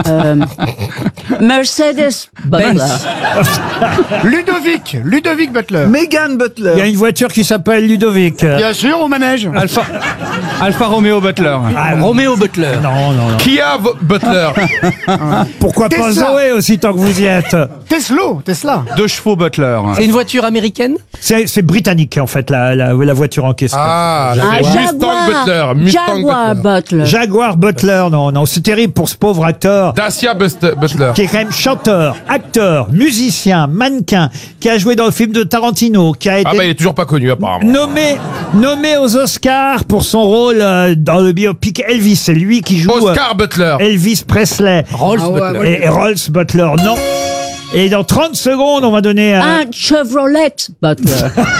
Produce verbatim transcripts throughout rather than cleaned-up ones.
Euh, Mercedes Butler. Ludovic, Ludovic Butler. Megan Butler. Il y a une voiture qui s'appelle Ludovic. Bien sûr, au manège. Alpha, Alpha Romeo Butler. Ah, Romeo Butler. non, non, non. Kia v- Butler. Pourquoi pas Tesla. Zoé aussi tant que vous y êtes? Tesla, Tesla. Deux chevaux Butler. C'est une voiture américaine? C'est c'est britannique en fait la, la, la voiture en question. Ah, Ah, Mustang Butler. Mustang Jaguar Butler. Butler. Jaguar Butler, non, non, c'est terrible pour ce pauvre acteur. Dacia Bust- Butler. Qui est quand même chanteur, acteur, musicien, mannequin, qui a joué dans le film de Tarantino, qui a été Ah bah il est toujours pas connu apparemment. nommé, nommé aux Oscars pour son rôle euh, dans le biopic Elvis. C'est lui qui joue euh, Oscar Butler. Elvis Presley. Rolls Butler. Et, et Rolls Butler, non. Et dans trente secondes, on va donner un... Un Chevrolet Butler.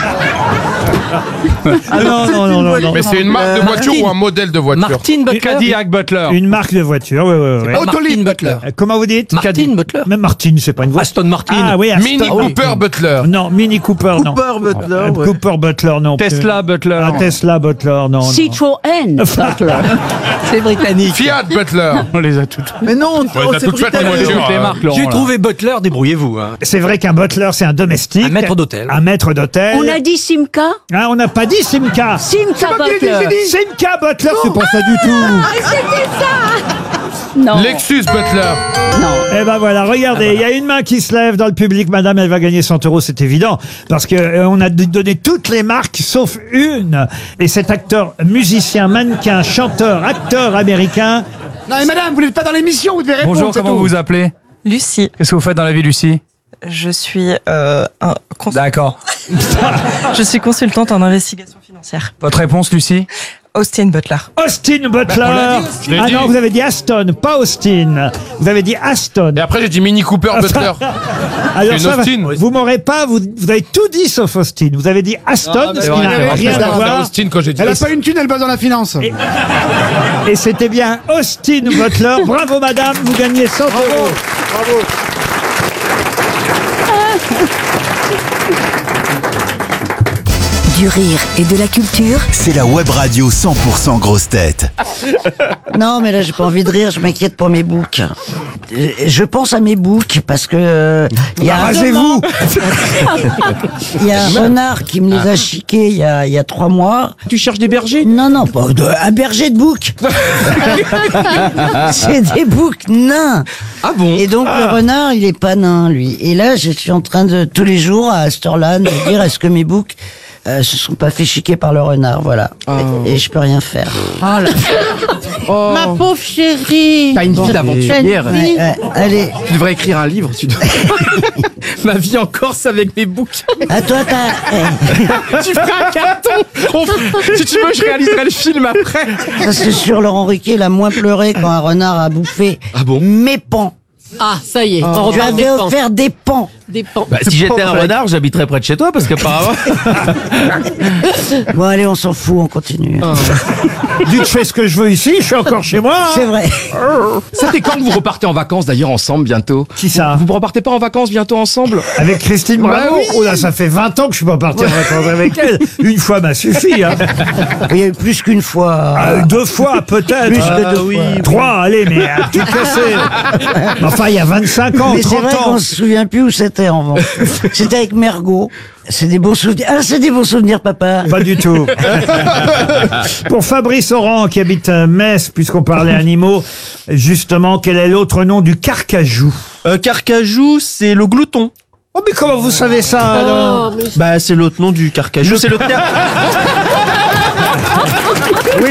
Ah non, non, non, non, non. Mais c'est une marque de voiture Martin. ou un modèle de voiture? Martin Butler. Cadillac Butler. Une marque de voiture, oui, oui, oui. Pas Martin Butler. Euh, Comment vous dites? Martin Butler. Même Martin, c'est pas une voiture. Aston Martin. Ah oui, Aston. Mini Ah oui. Cooper Butler. Non, Mini Cooper, non. Cooper Butler. Euh, ouais. Cooper Butler, non. plus. Tesla Butler. Ah, Tesla Butler, non. non. Citroën Butler. C'est britannique. Fiat Butler. On les a toutes. Mais non, Ouais, t'as c'est toutes faites les britannique. voitures. Toutes les euh, marques, Laurent. J'ai là. trouvé Butler, débrouillez-vous. Hein. C'est vrai qu'un butler, c'est un domestique. Un maître d'hôtel. Un maître d'hôtel. On a dit Simca. Hein, on n'a pas dit Simca. Simca pas qui l'a dit, Butler. j'ai dit. Simca Butler, c'est pas ça du tout. Non. Lexus Butler. Non. Eh ben voilà, regardez, il y a une main qui se lève dans le public. Madame, elle va gagner cent euros, c'est évident. Parce que euh, on a d- donné toutes les marques, sauf une. Et cet acteur, musicien, mannequin, chanteur, acteur américain. Non mais madame, vous n'êtes pas dans l'émission, vous devez répondre. Bonjour, c'est comment tout. vous vous appelez? Lucie, Qu'est-ce que vous faites dans la vie, Lucie? je suis euh, un cons- D'accord. je suis consultante en investigation financière. Votre réponse, Lucie? Austin Butler. Austin Butler. Je l'ai Ah dit. non, vous avez dit Aston, pas Austin. Vous avez dit Aston. Et après j'ai dit Mini Cooper Butler. Alors une ça, va, Austin. vous m'aurez pas, vous, vous avez tout dit sauf Austin. Vous avez dit Aston, Ah, ce c'est qui vrai, n'a c'est vrai. rien Je à pensais à voir. Austin quand j'ai dit Elle a Austin. pas une thune, elle bosse dans la finance. Et c'était bien Austin Butler. Bravo madame, vous gagnez cent euros. Du rire et de la culture. C'est la web radio cent pour cent grosse tête. Non, mais là, j'ai pas envie de rire, je m'inquiète pour mes boucs. Euh, Je pense à mes boucs parce que euh, il y a Rasez-vous. il y a un renard qui me les a chiqués il y a, il y a trois mois. Tu cherches des bergers? Non, non, pas de, un berger de boucs. C'est des boucs nains. Ah bon? Et donc le renard, il est pas nain, lui. Et là, je suis en train de tous les jours à cette heure-là de me dire est-ce que mes boucs euh, se sont pas fait chiquer par le renard, voilà. Et, et je peux rien faire. Ah là. Oh. Ma pauvre chérie. T'as une vie d'aventurière. Ouais, ouais, allez, Tu devrais écrire un livre. Tu devrais... Ma vie en Corse avec mes boucs. à toi, t'as. eh, Tu ferais un carton. On f- Si tu veux, je réaliserai le film après. Ça, c'est sûr, Laurent Ruquier, il a moins pleuré quand un renard a bouffé Ah bon? mes pans. Ah, ça y est, on Je lui reparle des avais pans. offert des pans. Des pans. Bah, si j'étais un renard, j'habiterais près de chez toi parce qu'apparemment. Bon, allez, on s'en fout, on continue. Dites, je fais ce que je veux ici, je suis encore chez moi. C'est vrai. C'était quand que vous repartez en vacances d'ailleurs ensemble bientôt? Qui ça? Vous repartez pas en vacances bientôt ensemble? Avec Christine Bah Bravo. oui. Oh là, ça fait vingt ans que je suis pas parti en vacances avec elle. Une fois m'a suffi. Hein. Il y a eu plus qu'une fois. Ah, deux fois peut-être. Plus Ah, que deux oui. fois. Trois, allez, mais à tout casser. Enfin, il y a vingt-cinq ans, Mais c'est trente vrai ans. qu'on se souvient plus où c'était en revanche. C'était avec Mergot. C'est des bons souvenirs. Ah, c'est des bons souvenirs, papa. Pas du tout. Pour Fabrice Oran, qui habite euh, Metz, puisqu'on parlait animaux, justement, quel est l'autre nom du carcajou? Euh, Carcajou, c'est le glouton. Oh, mais comment vous savez ça, alors? Oh, mais Bah, c'est l'autre nom du carcajou. C'est le terme. Oui.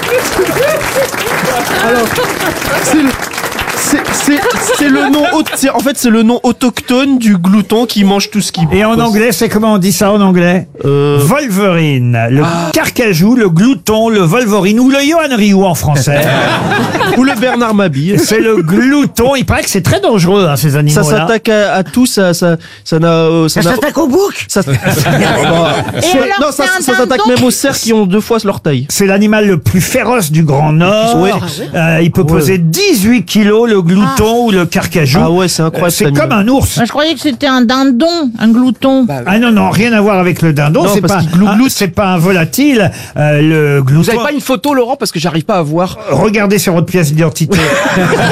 Alors, c'est le. C'est, c'est, c'est le nom, au- c'est, en fait, c'est le nom autochtone du glouton qui mange tout ce qui. Et en anglais, c'est comment on dit ça en anglais? Euh, Wolverine, le carcajou, le glouton, le Wolverine, ou le Johan Rioux en français. ou le Bernard Mabille. C'est le glouton. Il paraît que c'est très dangereux, hein, ces animaux-là. Ça s'attaque à, à tout, ça, ça, ça n'a, euh, ça Ça n'a- s'attaque au bouc. ça, alors, non, ça, c'est un ça s'attaque dindon même aux cerfs qui ont deux fois leur taille. C'est l'animal le plus féroce du Grand Nord. Ouais. Euh, il peut peser dix-huit kilos, le glouton ou le carcajou. Ah ouais, c'est incroyable. C'est cet comme animal. un ours. Je croyais que c'était un dindon, un glouton. Ah non, non, rien à voir avec le dindon. Non, C'est parce pas, qu'il glougloute. un- c'est pas un volatile. Euh, le Vous glouton. avez pas une photo, Laurent, parce que j'arrive pas à voir. Regardez sur votre pièce d'identité.